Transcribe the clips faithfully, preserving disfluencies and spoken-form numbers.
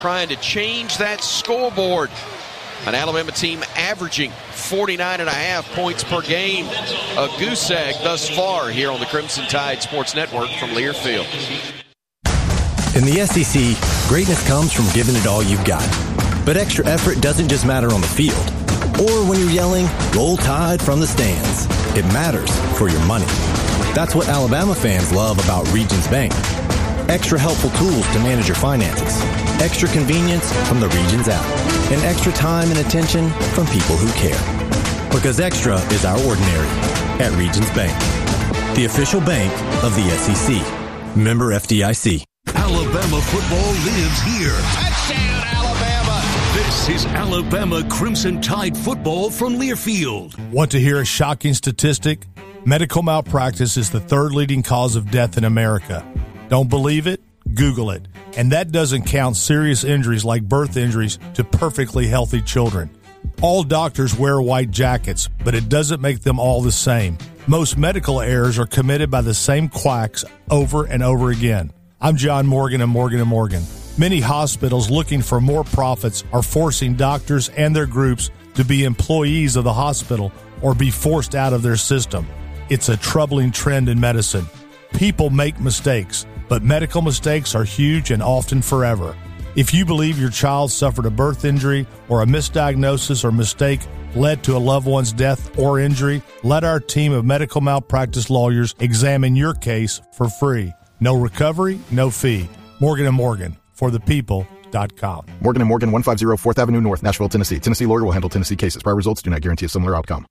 trying to change that scoreboard. An Alabama team averaging forty-nine and a half points per game. A goose egg thus far here on the Crimson Tide Sports Network from Learfield. In the S E C, greatness comes from giving it all you've got. But extra effort doesn't just matter on the field or when you're yelling, "Roll Tide" from the stands. It matters for your money. That's what Alabama fans love about Regions Bank. Extra helpful tools to manage your finances. Extra convenience from the Regions app. And extra time and attention from people who care. Because extra is our ordinary at Regions Bank. The official bank of the S E C. Member F D I C. Alabama football lives here. Touchdown, Alabama! This is Alabama Crimson Tide football from Learfield. Want to hear a shocking statistic? Medical malpractice is the third leading cause of death in America. Don't believe it? Google it. And that doesn't count serious injuries like birth injuries to perfectly healthy children. All doctors wear white jackets, but it doesn't make them all the same. Most medical errors are committed by the same quacks over and over again. I'm John Morgan of Morgan and Morgan. Many hospitals looking for more profits are forcing doctors and their groups to be employees of the hospital or be forced out of their system. It's a troubling trend in medicine. People make mistakes, but medical mistakes are huge and often forever. If you believe your child suffered a birth injury or a misdiagnosis or mistake led to a loved one's death or injury, let our team of medical malpractice lawyers examine your case for free. No recovery, no fee. Morgan and Morgan, for the people dot com. Morgan and Morgan, one fifty fourth Avenue North, Nashville, Tennessee. Tennessee lawyer will handle Tennessee cases. Prior results do not guarantee a similar outcome.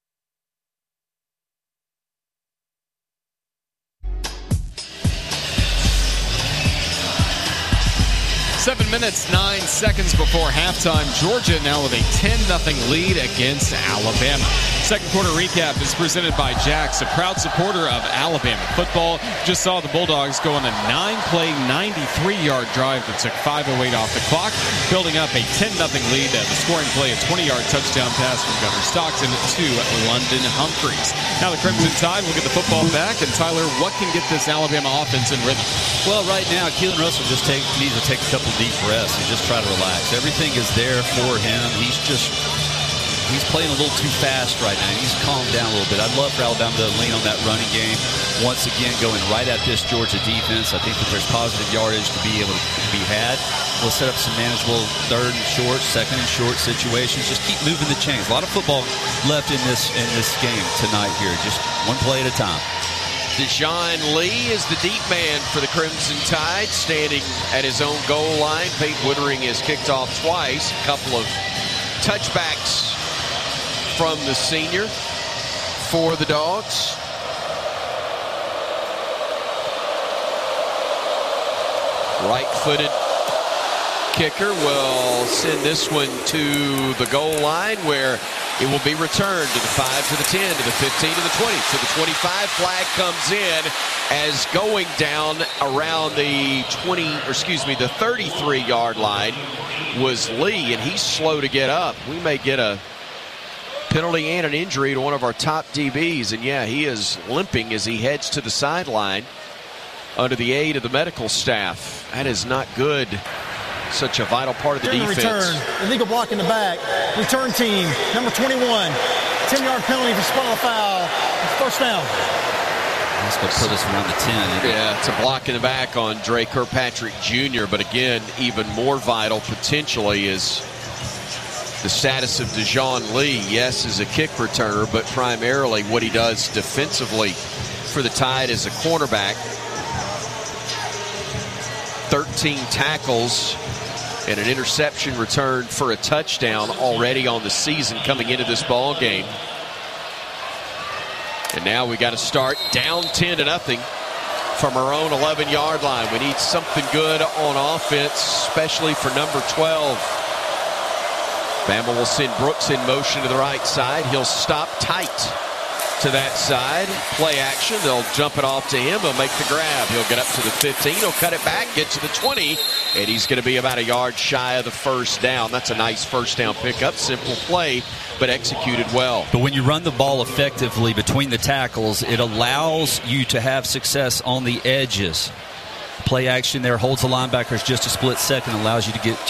Seven minutes, nine seconds before halftime. Georgia now with a ten nothing lead against Alabama. Second quarter recap is presented by Jax, a proud supporter of Alabama football. Just saw the Bulldogs go on a nine-play, ninety-three yard drive that took five oh eight off the clock, building up a ten nothing lead. The scoring play, a twenty yard touchdown pass from Gunnar Stockton to London Humphreys. Now the Crimson Tide will get the football back. And Tyler, what can get this Alabama offense in rhythm? Well, right now, Keelan Russell just take, needs to take a couple deep breaths and just try to relax. Everything is there for him. He's just, he's playing a little too fast right now. He's calmed down a little bit. I'd love for Alabama to lean on that running game. Once again, going right at this Georgia defense. I think that there's positive yardage to be able to be had. We'll set up some manageable third and short, second and short situations. Just keep moving the chains. A lot of football left in this in this game tonight here. Just one play at a time. Deshaun Lee is the deep man for the Crimson Tide, standing at his own goal line. Peyton Woodring has kicked off twice. A couple of touchbacks from the senior for the Dogs. Right-footed kicker will send this one to the goal line, where it will be returned to the five, to the ten, to the fifteen, to the twenty, to the twenty-five. Flag comes in as going down around the twenty, or excuse me, the thirty-three yard line was Lee, and he's slow to get up. We may get a penalty and an injury to one of our top D Bs, and yeah, he is limping as he heads to the sideline under the aid of the medical staff. That is not good. Such a vital part of the During defense. The return, illegal block in the back. Return team, number twenty-one. ten yard penalty for spot foul. First down. That's going to put us around the ten. Yeah, it's a block in the back on Dre Kirkpatrick Junior But again, even more vital potentially is the status of Deshaun Lee. Yes, as a kick returner, but primarily what he does defensively for the Tide as a cornerback. thirteen tackles and an interception returned for a touchdown already on the season coming into this ball game. And now we got to start down ten to nothing from our own eleven yard line. We need something good on offense, especially for number twelve. Bama will send Brooks in motion to the right side. He'll stop tight to that side. Play action. They'll jump it off to him. He'll make the grab. He'll get up to the fifteen. He'll cut it back, get to the twenty, and he's going to be about a yard shy of the first down. That's a nice first down pickup. Simple play, but executed well. But when you run the ball effectively between the tackles, it allows you to have success on the edges. play action there, holds the linebackers just a split second, allows you to get